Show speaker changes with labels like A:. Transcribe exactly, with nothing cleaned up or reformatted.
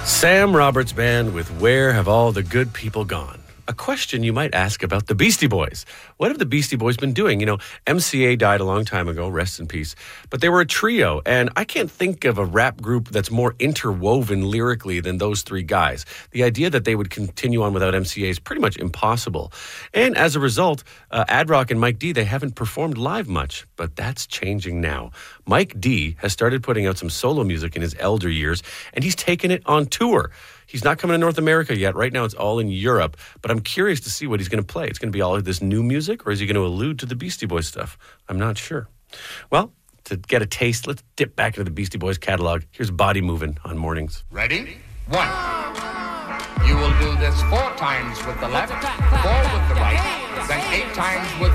A: Sam Roberts Band with Where Have All the Good People Gone? A question you might ask about the Beastie Boys. What have the Beastie Boys been doing? You know, M C A died a long time ago, rest in peace. But they were a trio, and I can't think of a rap group that's more interwoven lyrically than those three guys. The idea that they would continue on without M C A is pretty much impossible. And as a result, uh, Ad Rock and Mike D, they haven't performed live much, but that's changing now. Mike D has started putting out some solo music in his elder years, and he's taken it on tour. He's not coming to North America yet. Right now, it's all in Europe. But I'm curious to see what he's going to play. It's going to be all of this new music, or is he going to allude to the Beastie Boys stuff? I'm not sure. Well, to get a taste, let's dip back into the Beastie Boys catalog. Here's Body Movin' on Mornings.
B: Ready? One. You will do this four times with the left, four with the right, then eight times with